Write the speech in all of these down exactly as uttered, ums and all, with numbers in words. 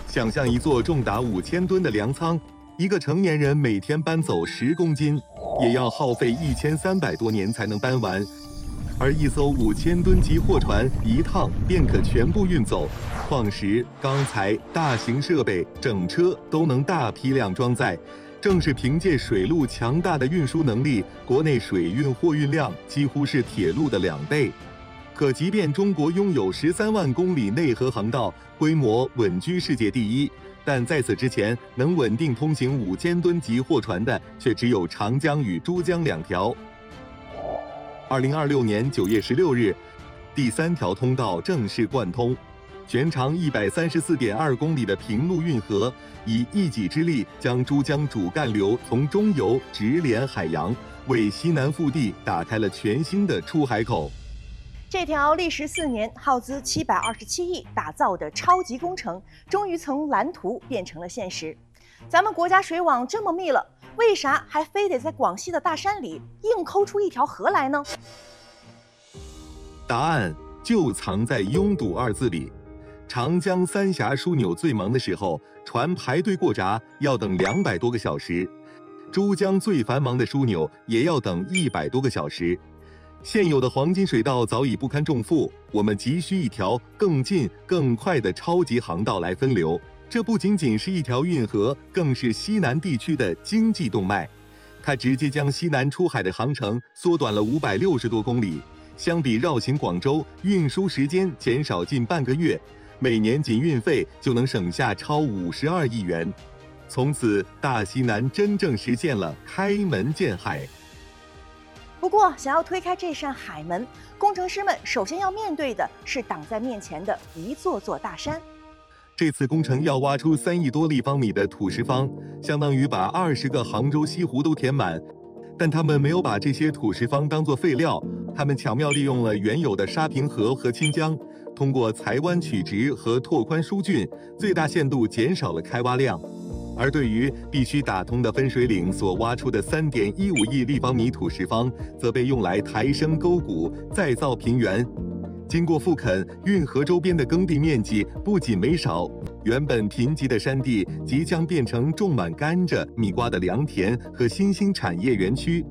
想象一座重达五千吨的粮仓，一个成年人每天搬走十公斤，也要耗费一千三百多年才能搬完。而一艘五千吨级货船一趟便可全部运走，矿石、钢材、大型设备整车都能大批量装载。正是凭借水路强大的运输能力，国内水运货运量几乎是铁路的两倍。可即便中国拥有十三万公里内河航道，规模稳居世界第一，但在此之前，能稳定通行五千吨级货船的却只有长江与珠江两条。二零二六年九月十六日，第三条通道正式贯通，全长一百三十四点二公里的平陆运河，以一己之力将珠江主干流从中游直连海洋，为西南腹地打开了全新的出海口。 这条历时四年、耗资七百二十七亿打造的超级工程，终于从蓝图变成了现实。咱们国家水网这么密了，为啥还非得在广西的大山里硬抠出一条河来呢？ 答案就藏在拥堵二字里。长江三峡枢纽最忙的时候，船排队过闸要等两百多个小时；珠江最繁忙的枢纽也要等一百多个小时。现有的黄金水道早已不堪重负，我们急需一条更近、更快的超级航道来分流。这不仅仅是一条运河，更是西南地区的经济动脉。它直接将西南出海的航程缩短了五百六十多公里，相比绕行广州，运输时间减少近半个月，每年仅运费就能省下超五十二亿元。从此，大西南真正实现了开门见海。 不过，想要推开这扇海门，工程师们首先要面对的是挡在面前的一座座大山。 这次工程要挖出三亿多立方米的土石方，相当于把二十个杭州西湖都填满。但他们没有把这些土石方当作废料，他们巧妙利用了原有的沙坪河和清江，通过裁弯曲直和拓宽疏浚，最大限度减少了开挖量。而对于必须打通的分水岭所挖出的 三点一五亿立方米土石方，则被用来抬升沟谷、再造平原。经过复垦，运河周边的耕地面积不仅没少，原本贫瘠的山地即将变成种满甘蔗、蜜瓜的良田和新兴产业园区。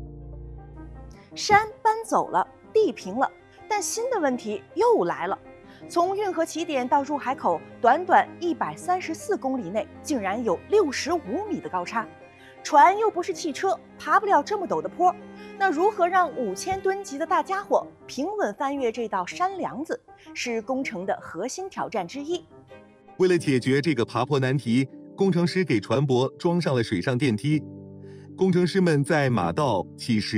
山搬走了，地平了，但新的问题又来了。从运河起点到入海口，短短一百三十四公里内，竟然有六十五米的高差。船又不是汽车，爬不了这么陡的坡。那如何让五千吨级的大家伙平稳翻越这道山梁子，是工程的核心挑战之一。 为了解决这个爬坡难题，工程师给船舶装上了水上电梯。工程师们在马道起石